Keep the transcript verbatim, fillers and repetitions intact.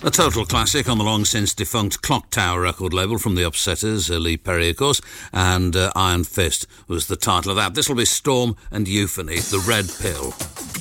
A total classic on the long-since-defunct Clock Tower record label from the Upsetters, uh, Lee Perry, of course, and uh, Iron Fist was the title of that. This will be Storm and Euphony, The Red Pill.